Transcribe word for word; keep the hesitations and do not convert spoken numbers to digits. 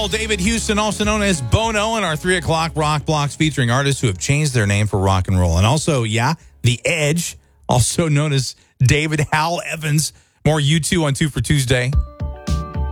roll. David Houston, also known as Bono, in our three o'clock rock blocks featuring artists who have changed their name for rock and roll. And also, yeah, The Edge, also known as David Hal Evans. More U two on Two for Tuesday.